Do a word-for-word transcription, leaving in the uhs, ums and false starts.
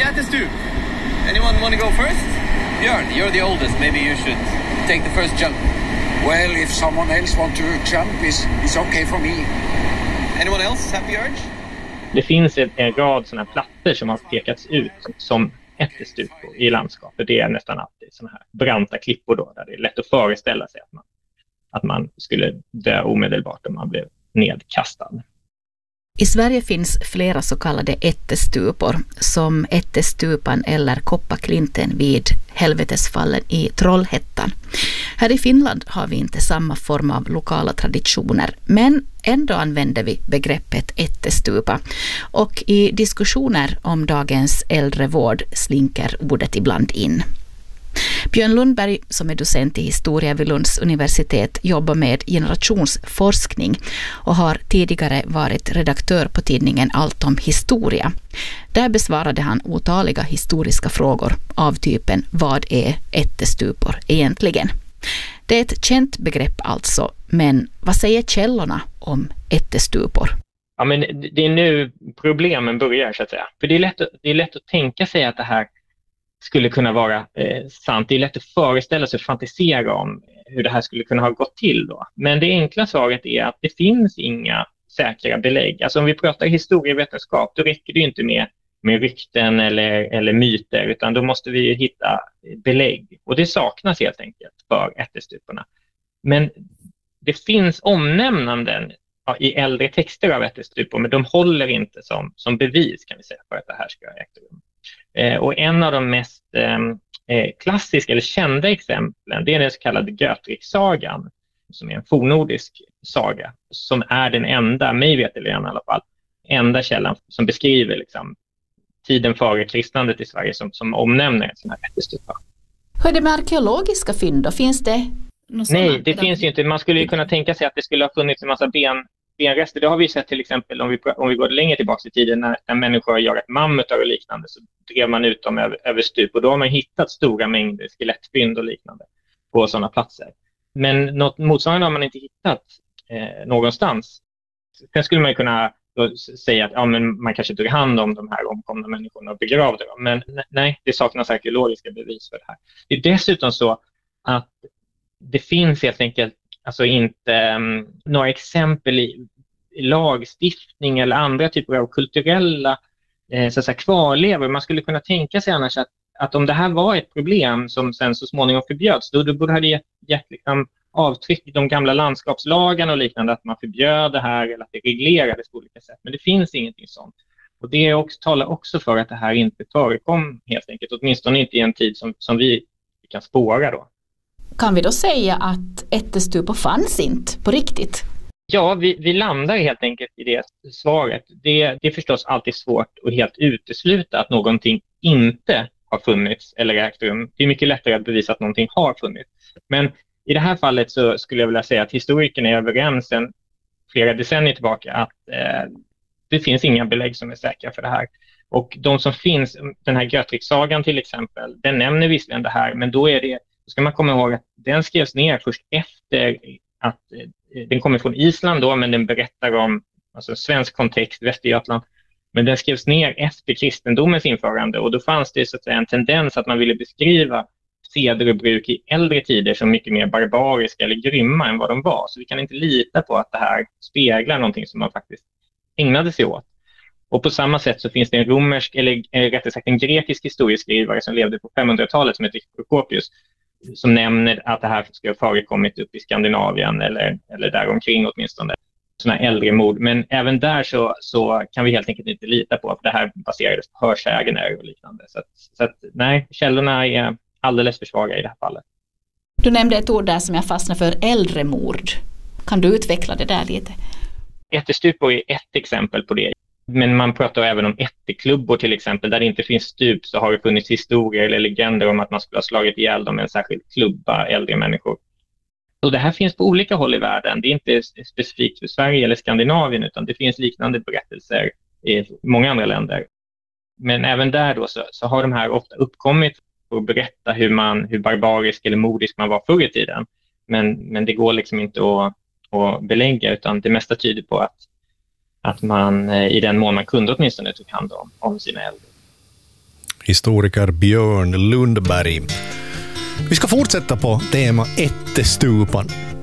Ättestup. Anyone want to go first? Björn, you're the oldest. Maybe you should take the first jump. Well, if someone else wants to jump, it's, it's okay for me. Anyone else have the urge? Det finns en, en rad sådana plattor som har pekats ut som ättestup i landskapet. Det är nästan alltid sådana här branta klippor då, där det är lätt att föreställa sig att man, att man skulle dö omedelbart om man blev nedkastad. I Sverige finns flera så kallade ättestupor, som Ättestupan eller Koppaklinten vid Helvetesfallen i Trollhättan. Här i Finland har vi inte samma form av lokala traditioner, men ändå använder vi begreppet ättestupa. Och i diskussioner om dagens äldrevård slinker ordet ibland in. Björn Lundberg, som är docent i historia vid Lunds universitet, jobbar med generationsforskning och har tidigare varit redaktör på tidningen Allt om historia. Där besvarade han otaliga historiska frågor av typen: vad är ättestupor egentligen? Det är ett känt begrepp alltså, men vad säger källorna om ättestupor? Ja, men det är nu problemen börjar, så att säga. För det är lätt, det är lätt att tänka sig att det här skulle kunna vara eh, sant. Det är lätt att föreställa sig och fantisera om hur det här skulle kunna ha gått till då. Men det enkla svaret är att det finns inga säkra belägg. Alltså om vi pratar historievetenskap, då räcker det inte med, med rykten eller, eller myter, utan då måste vi hitta belägg. Och det saknas helt enkelt för ättestuporna. Men det finns omnämnanden ja, i äldre texter av ättestupor, men de håller inte som, som bevis, kan vi säga, för att det här ska ha ägt rum. Eh, och en av de mest eh, klassiska eller kända exemplen, det är den så kallade Götriksagan, som är en fornnordisk saga, som är den enda, mig veterligen i alla fall, enda källan som beskriver liksom, tiden före kristnandet i Sverige som, som omnämner en sån här ättestupa. Hur är det med arkeologiska fynd då? Finns det? Nej, det finns ju inte. Man skulle ju kunna tänka sig att det skulle ha funnits en massa ben benrester. Det har vi sett till exempel om vi, om vi går längre tillbaka i tiden när, när människor har jagat mammutar och liknande, så drev man ut dem över, över stup, och då har man hittat stora mängder skelettfynd och liknande på sådana platser. Men något motsvarande har man inte hittat eh, någonstans. Sen skulle man kunna då säga att ja, men man kanske tog hand om de här omkomna människorna och begravde dem. Men nej, det saknas arkeologiska bevis för det här. Det är dessutom så att det finns helt enkelt alltså inte um, några exempel i, i lagstiftning eller andra typer av kulturella eh, så att säga, kvarlevor. Man skulle kunna tänka sig annars att, att om det här var ett problem som sen så småningom förbjöds, då, då borde det ha gett liksom, avtryck i de gamla landskapslagarna och liknande, att man förbjöd det här eller att det reglerades på olika sätt. Men det finns ingenting sånt. Och det också, talar också för att det här inte förekom helt enkelt, åtminstone inte i en tid som, som vi kan spåra då. Kan vi då säga att ättestupor fanns inte på riktigt? Ja, vi, vi landar helt enkelt i det svaret. Det, det är förstås alltid svårt att helt utesluta att någonting inte har funnits eller ägt rum. Det är mycket lättare att bevisa att någonting har funnits. Men i det här fallet så skulle jag vilja säga att historikerna är överens sedan flera decennier tillbaka att eh, det finns inga belägg som är säkra för det här. Och de som finns, den här Götriksagan till exempel, den nämner visserligen det här, men då är det Då ska man komma ihåg att den skrevs ner först efter att den kommer från Island då, men den berättar om alltså svensk kontext, Västergötland. Men den skrevs ner efter kristendomens införande, och då fanns det så att säga en tendens att man ville beskriva seder och bruk i äldre tider som mycket mer barbariska eller grymma än vad de var. Så vi kan inte lita på att det här speglar någonting som man faktiskt ägnade sig åt. Och på samma sätt så finns det en romersk, eller rättare sagt en grekisk historieskrivare som levde på femhundratalet som heter Prokopius, som nämner att det här ska ha förekommit upp i Skandinavien eller, eller där omkring åtminstone, sådana äldre mord. Men även där så, så kan vi helt enkelt inte lita på att det här baserades på hörsägner och liknande. Så, att, så att, nej, källorna är alldeles för svaga i det här fallet. Du nämnde ett ord där som jag fastnar för, äldre mord. Kan du utveckla det där lite? Ättestupor är ett exempel på det. Men man pratar även om ätteklubbor till exempel. Där det inte finns stup så har det funnits historier eller legender om att man skulle ha slagit ihjäl dem med en särskild klubba äldre människor. Och det här finns på olika håll i världen. Det är inte specifikt för Sverige eller Skandinavien, utan det finns liknande berättelser i många andra länder. Men även där då så, så har de här ofta uppkommit för att berätta hur, man, hur barbarisk eller modisk man var förr i tiden. Men, men det går liksom inte att, att belägga, utan det mesta tyder på att att man i den mån man kunde åtminstone tog hand om, om sina äldre. historiker Björn Lundberg. Vi ska fortsätta på tema Ättestupan.